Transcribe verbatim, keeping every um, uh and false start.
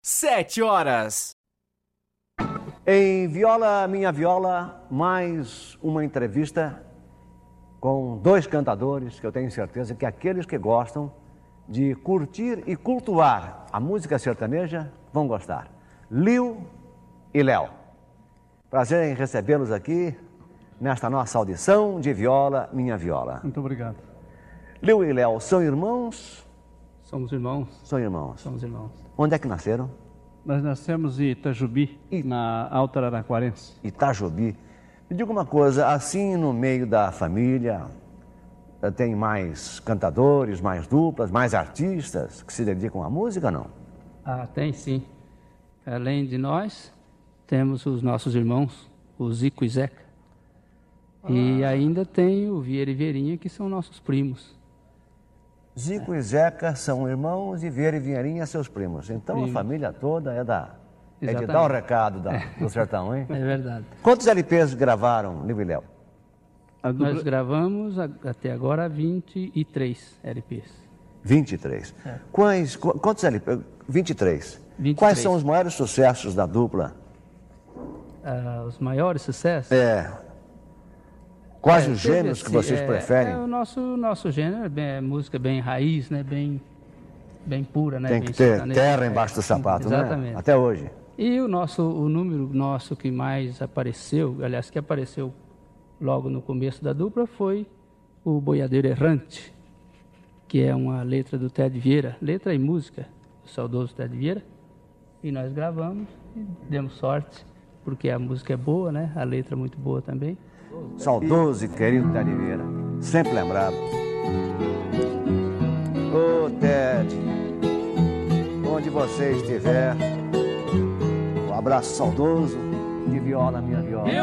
sete horas. Em Viola, Minha Viola, mais uma entrevista com dois cantadores que eu tenho certeza que aqueles que gostam de curtir e cultuar a música sertaneja vão gostar. Lil e Léo. Prazer em recebê-los aqui nesta nossa audição de Viola, Minha Viola. Muito obrigado. Lil e Léo são irmãos? Somos irmãos. São irmãos. Somos irmãos. Onde é que nasceram? Nós nascemos em Itajubi, I... na Alta Araraquarense. Itajubi. Me diga uma coisa, assim no meio da família, tem mais cantadores, mais duplas, mais artistas que se dedicam à música, não? Ah, tem sim. Além de nós, temos os nossos irmãos, o Zico e Zeca. Ah. E ainda tem o Vieira e Vieirinha, que são nossos primos. Zico é. e Zeca são irmãos e Vieira e Vieirinha seus primos. Então primos. A família toda é da... Exatamente. É de dar o recado da, do sertão, hein? É verdade. Quantos L Ps gravaram, Lil e Léo? Dupla... Nós gravamos até agora vinte e três L Ps. vinte e três. É. Quais, quantos L Ps? vinte e três. vinte e três. Quais são os maiores sucessos da dupla? Uh, os maiores sucessos? É. Quais é, os gêneros esse, que vocês é, preferem? É, o nosso, nosso gênero é, bem, é música bem raiz, né? Bem, bem pura, né? Tem bem que ter sertaneja. terra embaixo do sapato, sim, exatamente. Né? Até hoje. E o, nosso, o número nosso que mais apareceu, aliás, que apareceu logo no começo da dupla, foi o Boiadeiro Errante, que é uma letra do Ted Vieira, letra e música do saudoso Ted Vieira. E nós gravamos e demos sorte, porque a música é boa, né? A letra é muito boa também. Saudoso e querido Ted Vieira, sempre lembrado. Ô oh, Ted, onde você estiver, um abraço saudoso de Viola, Minha Viola.